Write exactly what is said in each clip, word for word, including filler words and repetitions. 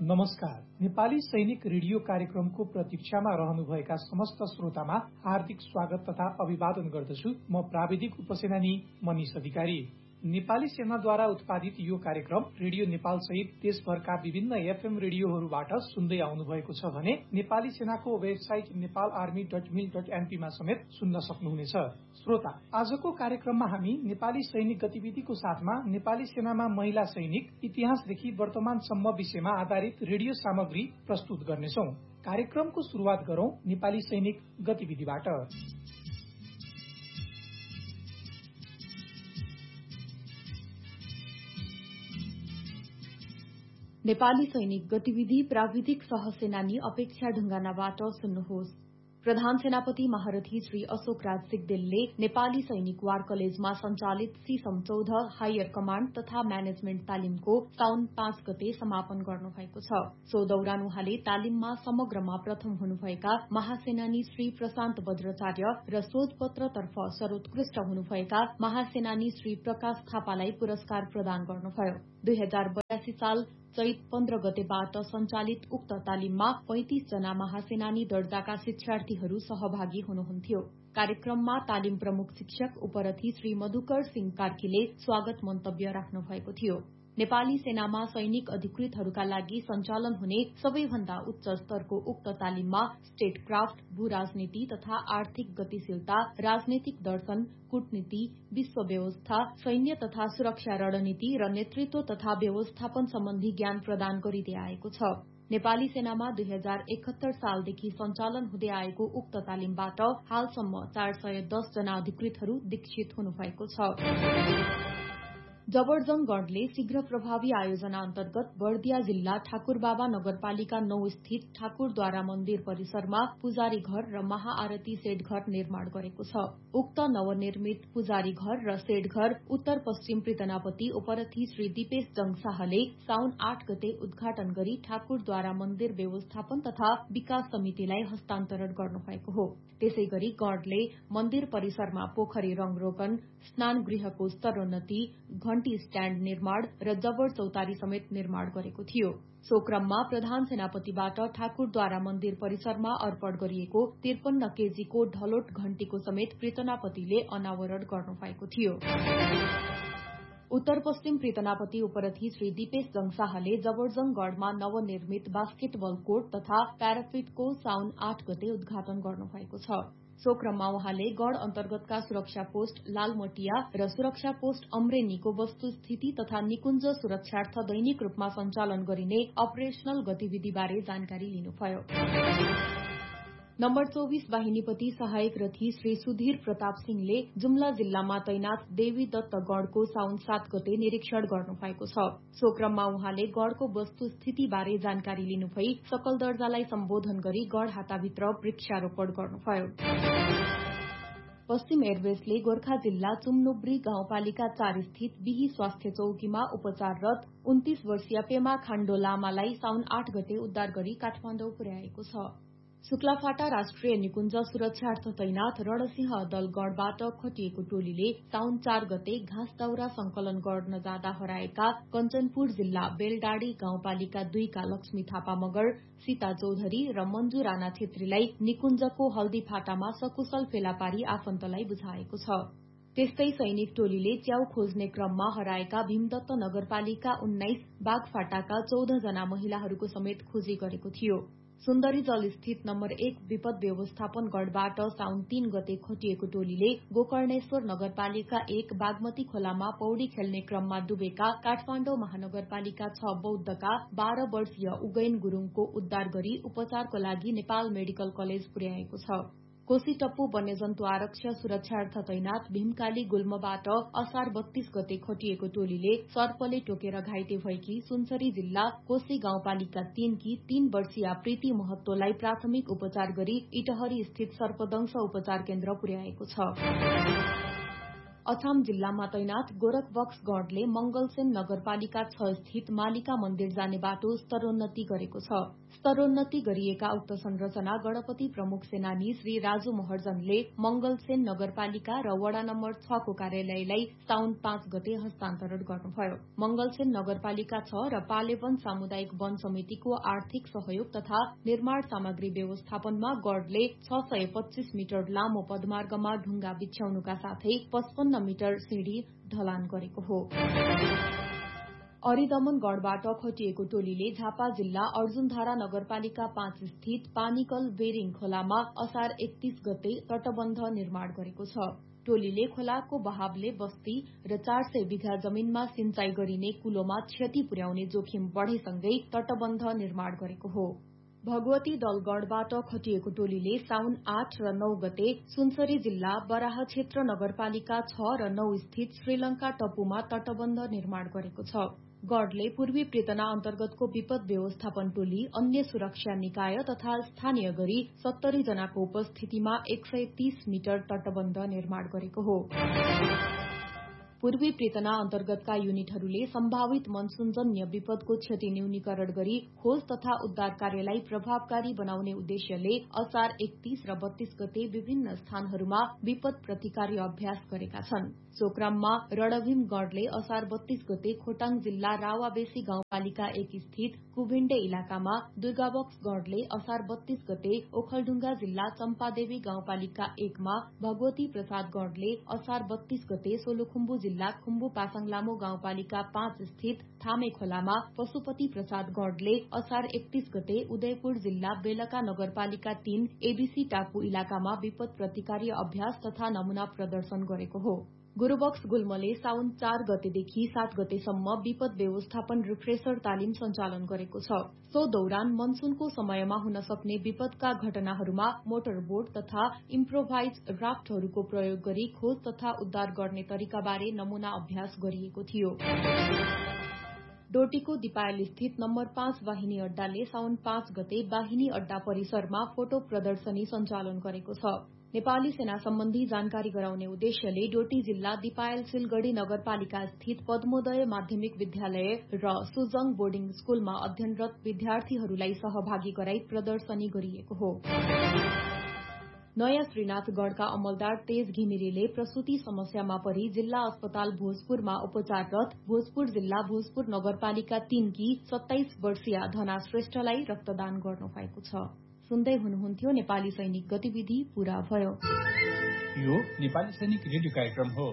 नमस्कार। नेपाली सैनिक रेडियो कार्यक्रमको प्रतीक्षामा रहनुभएका समस्त श्रोतामा हार्दिक स्वागत तथा अभिवादन गर्दछु। म प्राविधिक उपसेनानी मनिष अधिकारी। नेपाली सेनाद्वारा उत्पादित यो कार्यक्रम रेडियो नेपाल सहित देशभरका विभिन्न एफएम रेडियोहरूबाट सुन्दै आउनु भएको छ भने नेपाली सेनाको वेबसाइट नेपाल आर्मी डट मिल डट एनपी मा समेत सुन्न सक्नुहुनेछ। श्रोता, आजको कार्यक्रममा हामी नेपाली सैनिक गतिविधिको साथमा नेपाली सेनामा महिला सैनिक इतिहासदेखि वर्तमानसम्म विषयमा आधारित रेडियो सामग्री प्रस्तुत गर्नेछौं। कार्यक्रमको शुरूआत गरौं नेपाली सैनिक गतिविधिबाट। नेपाली सैनिक गतिविधि प्राविधिक सहसेनानी अपेक्षा ढुङ्गानाबाट सुन्नुहोस्। प्रधान सेनापति महारथी श्री अशोक राज सिग्देलले नेपाली सैनिक वार कलेजमा सञ्चालित सीसम चौध हायर कमाण्ड तथा म्यानेजमेन्ट तालिमको साउन पाँच गते समापन गर्नुभएको छ। सो दौरान उहाँले तालिममा समग्रमा प्रथम हुनुभएका महासेनानी श्री प्रशान्त बज्राचार्य र शोधपत्रतर्फ सर्वोत्कृष्ट हुनुभएका महासेनानी श्री प्रकाश थापालाई पुरस्कार प्रदान गर्नुभयो। दुई हजार बयासी साल चैत पन्ध्र गतेबाट सञ्चालित उक्त तालिममा पैंतिस जना महासेनानी दर्जाका शिक्षार्थीहरू सहभागी हुनुहुन्थ्यो। कार्यक्रममा तालिम प्रमुख शिक्षक उपरथी श्री मधुकर सिंह कार्कीले स्वागत मन्तव्य राख्नु भएको थियो। नेपाली सेनामा सैनिक अधिकृतहरूका लागि सञ्चालन हुने सबैभन्दा उच्च स्तरको उक्त तालिममा स्टेटक्राफ्ट, भू राजनीति तथा आर्थिक गतिशीलता, राजनैतिक दर्शन, कूटनीति, विश्व व्यवस्था, सैन्य तथा सुरक्षा रणनीति र नेतृत्व तथा व्यवस्थापन सम्बन्धी ज्ञान प्रदान गरिँदै आएको छ। नेपाली सेनामा दुई हजार एकहत्तर सालदेखि सञ्चालन हुँदै आएको उक्त तालिमबाट हालसम्म चार सय दस जना अधिकृतहरू दीक्षित हुनुभएको छ। जबरजङ गणले शीघ्र प्रभावी आयोजना अन्तर्गत बर्दिया जिल्ला ठाकुरबाबा नगरपालिका नौ स्थित ठाकुरद्वारा मन्दिर परिसरमा पुजारी घर र महाआरती सेड घर निर्माण गरेको छ। उक्त नवनिर्मित पुजारी घर र सेड घर उत्तर पश्चिम पृतनापति उपरथी श्री दिपेश जङ शाहले साउन आठ गते उद्घाटन गरी ठाकुरद्वारा मन्दिर व्यवस्थापन तथा विकास समितिलाई हस्तान्तरण गर्नुभएको हो। त्यसै गरी गणले मन्दिर परिसरमा पोखरी रंगरोगन, स्नान गृहको स्तरोन्नति, घण्टी स्ट्याण्ड निर्माण र जबर चौतारी समेत निर्माण गरेको थियो। सो क्रममा प्रधान सेनापतिबाट ठाकुरद्वारा मन्दिर परिसरमा अर्पण गरिएको त्रिपन्न केजीको ढलोट घण्टीको समेत पृतनापतिले अनावरण गर्नुभएको थियो। उत्तर पश्चिम पृतनापति उपरथी श्री दिपेश जङ शाहले जबरजङ गढ़मा नवनिर्मित बास्केटबल कोर्ट तथा प्याराफिटको साउन आठ गते उद्घाटन गर्नुभएको छ। सो क्रममा उहाँले गढ़ अन्तर्गतका सुरक्षा पोस्ट लालमटिया र सुरक्षा पोस्ट अमरेनीको वस्तुस्थिति तथा निकुञ्ज सुरक्षार्थ दैनिक रूपमा सञ्चालन गरिने अपरेशनल गतिविधिबारे जानकारी लिनुभयो। नम्बर चौबीस वाहिनीपति सहायक रथी श्री सुधीर प्रताप सिंहले जुम्ला जिल्लामा तैनात देवी दत्त गढ़को साउन सात गते निरीक्षण गर्नुभएको छ। सो क्रममा उहाँले गढ़को वस्तुस्थितिबारे जानकारी लिनुभई सकल दर्जालाई सम्बोधन गरी गढ़ हाताभित्र वृक्षारोपण गर्नुभयो। पश्चिम एयरवेजले गोर्खा जिल्ला चुम्नुब्री गाउँपालिका चार स्थित बिही स्वास्थ्य चौकीमा उपचाररत उन्तीस वर्षीय पेमा खाण्डो लामालाई साउन आठ गते उद्धार गरी काठमाडौँ पुर्याएको छ। शुक्लाफाटा राष्ट्रिय निकुञ्ज सुरक्षार्थ तैनात रणसिंह दल गढ़बाट खटिएको टोलीले साउन चार गते घाँस दाउरा संकलन गर्न जाँदा हराएका कञ्चनपुर जिल्ला बेलडाडी गाउँपालिका दुईका लक्ष्मी थापा मगर, सीता चौधरी र मञ्जु राणा छेत्रीलाई निकुञ्जको हल्दीफाटामा सकुशल फेला पारी आफन्तलाई बुझाएको छ। त्यस्तै सैनिक टोलीले च्याउ खोज्ने क्रममा हराएका भीमदत्त नगरपालिका उन्नाइस बागफाटाका चौध जना महिलाहरूको समेत खोजी गरेको थियो। सुन्दरी जल स्थित नम्बर एक विपद व्यवस्थापन गढ़बाट साउन तीन गते खटिएको टोलीले गोकर्णेश्वर नगरपालिका एक बागमती खोलामा पौडी खेल्ने क्रममा डुबेका काठमाडौँ महानगरपालिका छ बौद्धका बाह्र वर्षीय उगैन गुरूङको उद्धार गरी उपचारको लागि नेपाल मेडिकल कलेज पुर्याएको छ। कोशी टप्पु वन्यजन्तु आरक्ष सुरक्षार्थ तैनात भीमकाली गुल्मबाट असार बत्तीस गते खटिएको टोलीले सर्पले टोकेर घाइते भएकी सुनसरी जिल्ला कोशी गाउँपालिका तीनकी तीन वर्षीय प्रीति महतोलाई प्राथमिक उपचार गरी इटहरी स्थित सर्पदंश उपचार केन्द्र पुर्याएको छ। अछाम जिल्लामा तैनात गोरखबक्स गणले मंगलसेन नगरपालिका छ स्थित मालिका मन्दिर जाने बाटो स्तरोन्नति गरेको छ। स्तरोन्नति गरिएका उक्त संरचना गणपति प्रमुख सेनानी श्री राजु महर्जनले मंगलसेन नगरपालिका र वडा नम्बर छ को कार्यालयलाई साउन पाँच गते हस्तान्तरण गर्नुभयो। मंगलसेन नगरपालिका छ र पालेवन सामुदायिक वन समितिको आर्थिक सहयोग तथा निर्माण सामग्री व्यवस्थापनमा गणले छ सय पच्चीस मिटर लामो पदमार्गमा ढुङ्गा बिछ्याउनुका साथै पचपन्न मिटर सिंढी ढलान गरेको हो। अरिदमन गणबाट खटिएको टोलीले झापा जिल्ला अर्जुनधारा नगरपालिका पाँच स्थित पानीकल बेरिङ खोलामा असार एकतीस गते तटबन्ध निर्माण गरेको छ। टोलीले खोलाको बहावले बस्ती र चार सय बिघा जमीनमा सिंचाई गरिने कुलोमा क्षति पुर्याउने जोखिम बढ़ेसँगै तटबन्ध निर्माण गरेको हो। भगवती दलगढ़बाट खटिएको टोलीले साउन आठ र नौ गते सुनसरी जिल्ला बराह क्षेत्र नगरपालिका छ र नौ स्थित श्रीलंका टपुमा तटबन्ध निर्माण गरेको छ। गणले पूर्वी प्रेतना अन्तर्गतको विपद व्यवस्थापन टोली, अन्य सुरक्षा निकाय तथा स्थानीय गरी सत्तरी जनाको उपस्थितिमा एक सय तीस मिटर तटबन्ध निर्माण गरेको हो। पूर्वी प्रेतना अन्तर्गतका युनिटहरूले सम्भावित मनसूनजन्य विपदको क्षति न्यूनीकरण गरी खोज तथा उद्धार कार्यलाई प्रभावकारी बनाउने उद्देश्यले असार एकतीस र बत्तीस गते विभिन्न स्थानहरूमा विपद प्रतिकार्य अभ्यास गरेका छन्। सो क्रममा रणभीम गणले असार बत्तीस गते खोटाङ जिल्ला रावाबेसी गाउँपालिका एक स्थित कुभिण्डे इलाकामा, दुर्गाबक्स गणले असार बत्तीस गते ओखलढुङ्गा जिल्ला चम्पादेवी गाउँपालिका एकमा, भगवती प्रसाद गणले असार बत्तीस गते सोलुखुम्बु जिल्ला खुम्बु पासाङ लामो गाउँपालिका पाँच स्थित थामे खोलामा, पशुपति प्रसाद गणले असार एकतीस गते उदयपुर जिल्ला बेलका नगरपालिका तीन एबीसी टापु इलाकामा विपद प्रतिकार्य अभ्यास तथा नमूना प्रदर्शन गरेको हो। गुरूबक्स गुल्मले साउन चार गतेदेखि सात गतेसम्म विपद व्यवस्थापन रिफ्रेसर तालिम सञ्चालन गरेको छ। सो दौरान मनसूनको समयमा हुन सक्ने विपदका घटनाहरूमा मोटर बोट तथा इम्प्रोभाइज राफ्टहरूको प्रयोग गरी खोज तथा उद्धार गर्ने तरिकाबारे नमूना अभ्यास गरिएको थियो। डोटीको दिपायल स्थित नम्बर पाँच वाहिनी अड्डाले साउन पाँच गते वाहिनी अड्डा परिसरमा फोटो प्रदर्शनी सञ्चालन गरेको छ। नेपाली सेना सम्बन्धी जानकारी गराउने उद्देश्यले डोटी जिल्ला दिपायल सिलगढ़ी नगरपालिका स्थित पद्मोदय माध्यमिक विद्यालय र सुजङ बोर्डिङ स्कूलमा अध्ययनरत विद्यार्थीहरूलाई सहभागी गराई प्रदर्शनी गरिएको हो। नयाँ श्रीनाथगढ़का अमलदार तेज घिमिरेले प्रसूति समस्यामा परी जिल्ला अस्पताल भोजपुरमा उपचाररत भोजपुर जिल्ला भोजपुर नगरपालिका तीनकी सत्ताइस वर्षीय धना श्रेष्ठलाई रक्तदान गर्नुभएको छ। सुन्दै हुनुहुन्थ्यो नेपाली सैनिक गतिविधि पूरा भयो। यो नेपाली सैनिक रेडियो कार्यक्रम हो।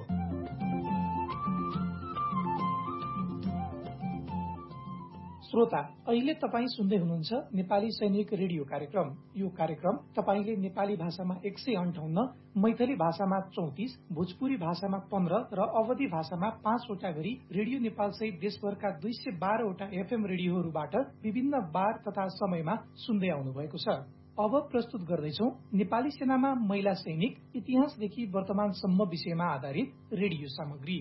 श्रोता, अहिले तपाईँ सुन्दै हुनुहुन्छ नेपाली सैनिक रेडियो कार्यक्रम। यो कार्यक्रम तपाईँले नेपाली भाषामा एक सय अन्ठाउन्न, मैथिली भाषामा चौतिस, भोजपुरी भाषामा पन्ध्र र अवधी भाषामा पाँचवटा गरी रेडियो नेपाल सहित देशभरका दुई सय बाह्रवटा एफएम रेडियोहरूबाट विभिन्न बार तथा समयमा सुन्दै आउनु भएको छ। अब प्रस्तुत गर्दैछौ नेपाली सेनामा महिला सैनिक इतिहासदेखि वर्तमानसम्म विषयमा आधारित रेडियो सामग्री।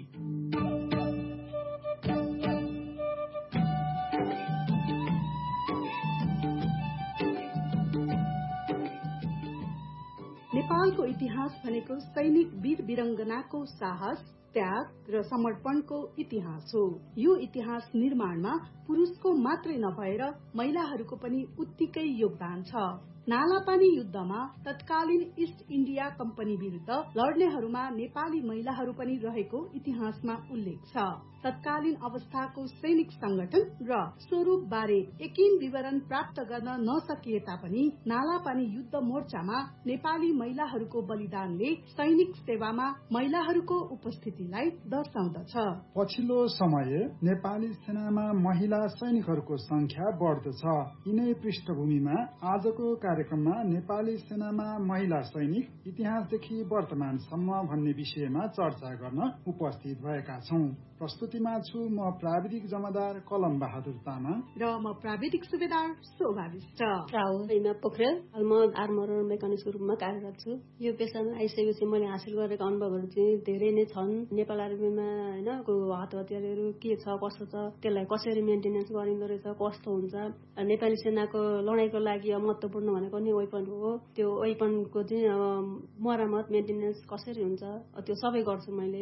नेपालको इतिहास भनेको सैनिक वीर वीरंगनाको साहस, त्याग र समर्पणको इतिहास हो। यो इतिहास निर्माणमा पुरुषको मात्रै नभएर महिलाहरूको पनि उत्तिकै योगदान छ। नालापानी युद्धमा तत्कालीन इस्ट इण्डिया कम्पनी विरुद्ध लड्नेहरूमा नेपाली महिलाहरू पनि रहेको इतिहासमा उल्लेख छ। तत्कालीन अवस्थाको सैनिक संगठन र स्वरूप बारे यकिन विवरण प्राप्त गर्न नसकिए तापनि नालापानी युद्ध मोर्चामा नेपाली महिलाहरूको बलिदानले सैनिक सेवामा महिलाहरूको उपस्थितिलाई दर्शाउँदछ। पछिल्लो समय नेपाली सेनामा महिला सैनिकहरूको संख्या बढ्दछ। यिनै पृष्ठभूमिमा आजको कार्यक्रममा नेपाली सेनामा महिला सैनिक इतिहासदेखि वर्तमानसम्म भन्ने विषयमा चर्चा गर्न उपस्थित भएका छौं। प्रस्तुतिमा छु म प्राविधिक जमादार कलम बहादुर तामाङ र म प्राविधिक सुबेदार शोभा विष्ट। राहुल पोखरेल, म आर्मर मेकानिकको रूपमा कार्यरत छु। यो पेसामा आइसकेपछि मैले हासिल गरेका अनुभवहरू चाहिँ धेरै नै छन्। नेपाल आर्मीमा हैन को हात हतियारहरू के छ, कस्तो छ, त्यसलाई कसरी मेन्टेनेन्स गरिँदो रहेछ, कस्तो हुन्छ, नेपाली सेनाको लडाईँको लागि महत्त्वपूर्ण भनेको नि वेपन हो। त्यो वेपनको चाहिँ अब मरामत मेन्टेनेन्स कसरी हुन्छ त्यो सबै गर्छु मैले।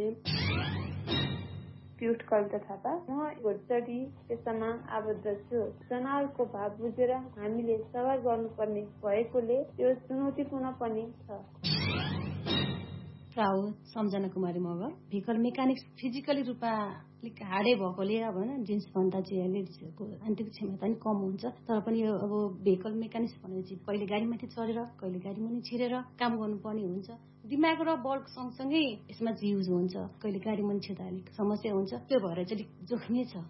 पियुष कविता थापा, म घोडचढी पेसामा आबद्ध छु। जनावरको भाव बुझेर हामीले सवार गर्नुपर्ने भएकोले यो चुनौतीपूर्ण पनि छ। राहुल सम्झना कुमारी मगर, भेहिकल मेकानिक्स फिजिकली रूपमा अलिक हार्डै भएकोले अब होइन जेन्ट्स भन्दा चाहिँ लेडिजको आन्तरिक क्षमता पनि कम हुन्छ। तर पनि यो अब भेहिकल मेकानिक्स भनेपछि कहिले गाडीमाथि चढेर कहिले गाडी मुनि छिरेर काम गर्नुपर्ने हुन्छ। दिमाग र बल सँगसँगै यसमा चाहिँ युज हुन्छ। कहिले गाडी मुनि छिर्दा अलिक समस्या हुन्छ, त्यो भएर चाहिँ अलिक जोखिमै छ।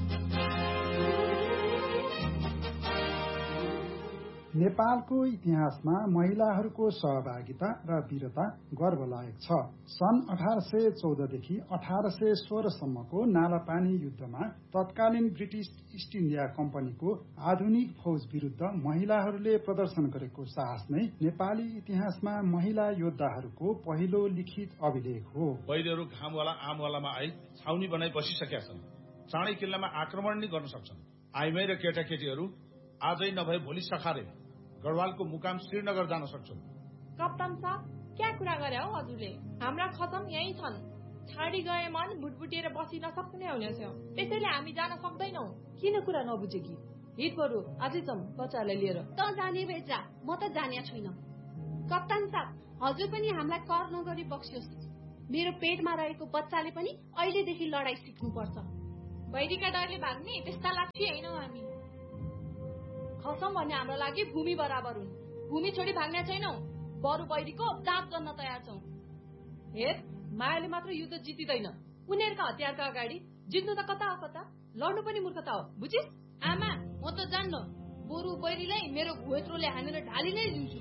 नेपालको इतिहासमा महिलाहरूको सहभागिता र वीरता गर्वलायक छ। सन् अठार सय चौधदेखि अठार सय सोह्रसम्मको नालापानी युद्धमा तत्कालीन ब्रिटिस इस्ट इन्डिया कम्पनीको आधुनिक फौज विरूद्ध महिलाहरूले प्रदर्शन गरेको साहस नै नेपाली इतिहासमा महिला योद्धाहरूको पहिलो लिखित अभिलेख हो। पहिलेहरू घामवाला आमवालामा आई छाउनी बनाई बसिसकेका छन्। चाँडै किल्लामा आक्रमण नै गर्न सक्छन्। आइमै र केटाकेटीहरू आजै नभए भोलि सखारे गढवालको मुकाम श्रीनगर जान सक्छन्। कप्तान साहब, क्या कुरा गरे हो हजुरले? हाम्रा खतम यही छन्। छाडी गए मन भुटभुटिएर बसिन सक्ने हुनेछ, त्यसैले हामी जान सक्दैनौ। किन कुरा नबुझे कि? हिट बरु आजै जाउँ बच्चालाई लिएर। त जाने भए जा, म त जाने छैन। कप्तान साहब, हजुर पनि हामीलाई कर नगरी बक्सियोस्। मेरो पेटमा रहेको बच्चाले पनि अहिलेदेखि लडाई सिक्नुपर्छ। वैदिका डरले भाग्ने त्यस्ता लाक्षी हैनौ हामी। खसम भन्ने हाम्रो लागि भूमि बराबर हुन्। भूमि छोडी भाग्ने छैनौ, बरु वैदिको जाँच गर्न तयार छौ। हेर, मायाले मात्र युद्ध जितिँदैन। उनीहरूका हतियारका अगाडि जित्नु त कता हो कता, लड्नु पनि मूर्खता हो, बुझिस्? आमा, म त जान्न। बरु बैरीलाई मेरो घुवेत्रोले हानेर ढाली नै दिन्छु।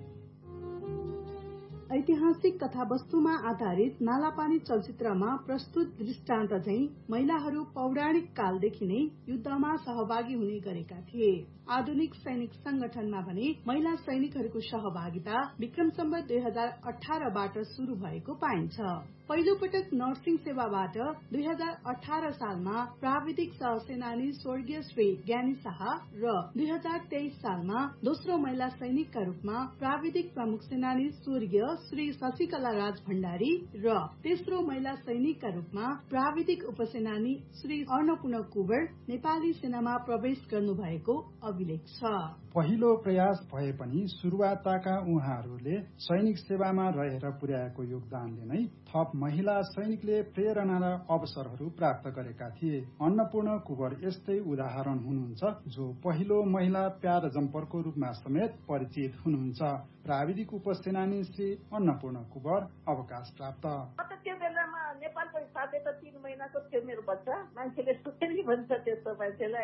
ऐतिहासिक कथावस्तुमा आधारित नालापानी चलचित्रमा प्रस्तुत दृष्टान्त चाहिँ महिलाहरू पौराणिक कालदेखि नै युद्धमा सहभागी हुने गरेका थिए। आधुनिक सैनिक संगठनमा भने महिला सैनिकहरूको सहभागिता विक्रम सम्वत दुई हजार अठारबाट शुरू भएको पाइन्छ। पहिलो पटक नर्सिङ सेवाबाट दुई हजार अठार सालमा प्राविधिक सहसेनानी स्वर्गीय श्री ज्ञानी शाह र दुई हजार तेइस सालमा दोस्रो महिला सैनिकका रूपमा प्राविधिक प्रमुख सेनानी स्वर्गीय श्री शशिकला राज भण्डारी र तेस्रो महिला सैनिकका रूपमा प्राविधिक उपसेनानी श्री अन्नपूर्ण कुवर नेपाली सेनामा प्रवेश गर्नुभएको अभिलेख छ। पहिलो प्रयास भए पनि सुरुवातका उहाँहरूले सैनिक सेवामा रहेर पुर्याएको योगदानले नै थप महिला सैनिकले प्रेरणा र अवसरहरू प्राप्त गरेका थिए। अन्नपूर्ण कुवर यस्तै उदाहरण हुनुहुन्छ, जो पहिलो महिला प्यारा जम्परको रूपमा समेत परिचित हुनुहुन्छ। प्राविधिक उपसेनानी श्री अन्नपूर्ण कुवर अवकाश प्राप्त। त्यो बेलामा नेपालको हिसाबले त तीन महिनाको थियो मेरो बच्चा। मान्छेले सुतेली भन्छ त्यस्तो मान्छेलाई,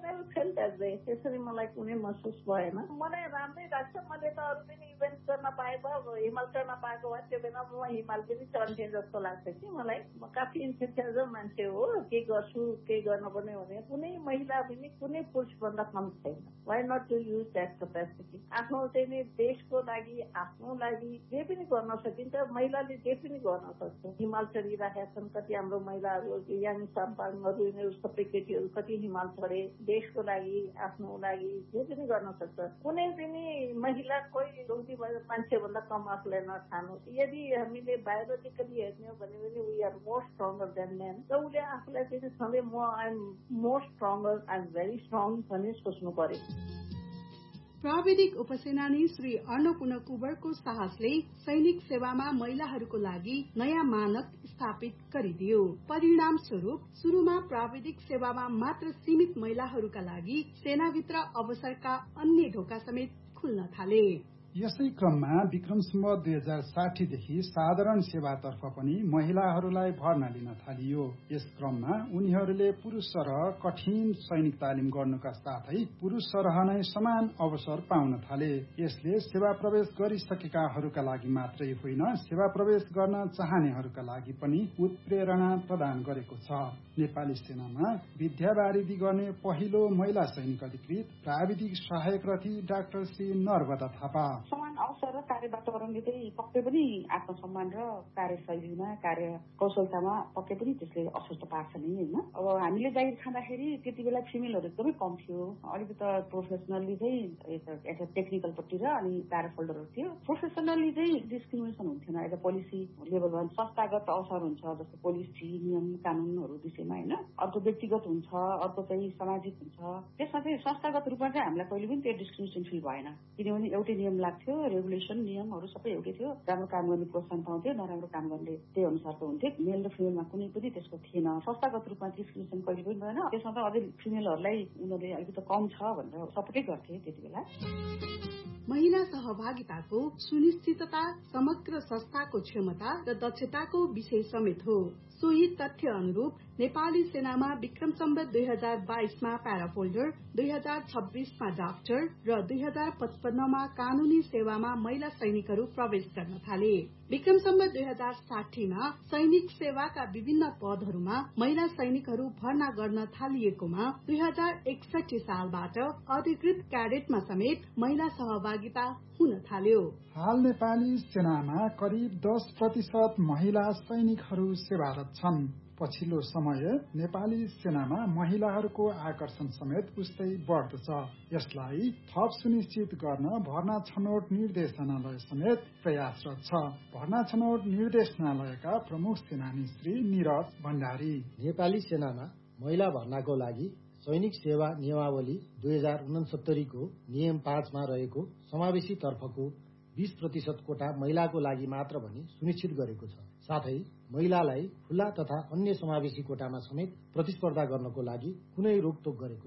त्यसरी मलाई कुनै महसुस भएन। मलाई राम्रै लाग्छ। मैले त अरू पनि इभेन्ट गर्न पाए भए, हिमाल चढ्न पाएको भए त्यो बेला म हिमाल पनि चढ्थेँ जस्तो लाग्छ कि मलाई। म काफी इन्थुजियाजम मान्छे हो। के गर्छु के गर्नुपर्ने भने कुनै महिला पनि कुनै पुरुष भन्दा कम छैन। Why not to use that capacity. आफ्नो चाहिँ नि देशको लागि, आफ्नो लागि जे पनि गर्न सकिन्छ, महिलाले जे पनि गर्न सक्छ। हिमाल चढिरहेका छन् कति हाम्रो महिलाहरू, याङ साम्पाङहरू, यिनीहरू सबै केटीहरू कति हिमाल चढे। देशको लागि, आफ्नो लागि जे पनि गर्न सक्छ। कुनै पनि महिला कोही रोगी मान्छे भन्दा कम आफूलाई नठानु। यदि हामीले बायोलोजिकली हेर्ने हो भने पनि we are more stronger then main. र उसले आफूलाई चाहिँ सधैँ म आइ am more stronger, I am very strong भन्ने सोच्नु पर्यो। प्राविधिक उपसेनानी श्री अन्नपूर्ण कुवरको साहसले सैनिक सेवामा महिलाहरूको लागि नयाँ मानक स्थापित गरिदियो। परिणाम स्वरूप शुरूमा प्राविधिक सेवामा मात्र सीमित महिलाहरूका लागि सेनाभित्र अवसरका अन्य ढोका समेत खुल्न थाले। यसै क्रममा विक्रम सम्वत दुई हजार साठीदेखि साधारण सेवातर्फ पनि महिलाहरूलाई भर्ना लिन थालियो। यस क्रममा उनीहरूले पुरुष सरह कठिन सैनिक तालिम गर्नुका साथै पुरुष सरह नै समान अवसर पाउन थाले। यसले सेवा प्रवेश गरिसकेकाहरूका लागि मात्रै होइन, सेवा प्रवेश गर्न चाहनेहरूका लागि पनि उत्प्रेरणा प्रदान गरेको छ। नेपाली सेनामा विद्यावारिधि गर्ने पहिलो महिला सैनिक अधिकृत प्राविधिक सहायक रथी डाक्टर श्री नरबदा थापा। समान अवसर र कार्य वातावरणले चाहिँ पक्कै पनि आत्मसम्मान र कार्यशैलीमा कार्य कौशलतामा पक्कै पनि त्यसले असर पार्छ नि होइन। अब हामीले जागिर खाँदाखेरि त्यति बेला फिमेलहरू एकदमै कम थियो। अलिकति प्रोफेसनल्ली चाहिँ एज अ टेक्निकलपट्टि र अनि प्यारा फोल्डरहरू थियो। प्रोफेसनल्ली चाहिँ डिस्क्रिमिनेसन हुन्थेन। एज अ पोलिसी लेभलमा संस्थागत अवसर हुन्छ, जस्तो पोलिसी नियम कानुनहरू विषयमा होइन। अर्को व्यक्तिगत हुन्छ, अर्को चाहिँ सामाजिक हुन्छ। त्यसमा चाहिँ संस्थागत रूपमा चाहिँ हामीलाई कहिले पनि त्यो डिस्क्रिमिनेसन फिल भएन, किनभने एउटै नियम लाग्थ्यो, रेगुलेसन नियमहरू सबै एउटै थियो। राम्रो काम गर्ने प्रोत्साहन पाउँथ्यो, नराम्रो काम गर्ने त्यही अनुसारको हुन्थ्यो। मेल र फिमेलमा कुनै पनि त्यसको थिएन। संस्थागत रूपमा डिस्क्रिमिनेसन कहिले पनि भएन। त्यसमा त अझै फिमेलहरूलाई उनीहरूले अलिकति कम छ भनेर सपोर्टै गर्थे त्यति बेला। महिला सहभागिताको सुनिश्चितता समग्र संस्थाको क्षमता र दक्षताको विषय समेत हो। सोही तथ्य अनुरूप नेपाली सेनामा विक्रम सम्वत दुई हजार बाइसमा प्याराफोल्डर, दुई हजार छब्बीसमा डाक्टर र दुई हजार पचपन्नमा कानूनी सेवामा महिला सैनिकहरू प्रवेश गर्न थाले। विक्रम सम्वत दुई हजार साठीमा सैनिक सेवाका विभिन्न पदहरूमा महिला सैनिकहरू भर्ना गर्न थालिएकोमा दुई हजार एकसठी सालबाट अधिकृत क्याडेटमा समेत महिला सहभागिता हुन थाल्यो। हाल नेपाली सेनामा करिब दस प्रतिशत महिला सैनिकहरू सेवारत छन्। पछिल्लो समय नेपाली सेनामा महिलाहरूको आकर्षण समेत उस्तै बढ्दछ। यसलाई थप सुनिश्चित गर्न भर्ना छनौट निर्देशनालय समेत प्रयासरत छ। भर्ना छनौट निर्देशनालयका प्रमुख सेनानी श्री निरज भण्डारी नेपाली सेनामा महिला भर्नाको लागि सैनिक सेवा नियमावली दुई हजार उनसत्तरीको नियम पाँचमा रहेको समावेशी तर्फको बीस प्रतिशत कोटा महिलाको लागि मात्र भनी सुनिश्चित गरेको छ। साथै महिलालाई खुला तथा अन्य समावेशी कोटामा समेत प्रतिस्पर्धा गर्नको लागि कुनै रोकटोक गरेको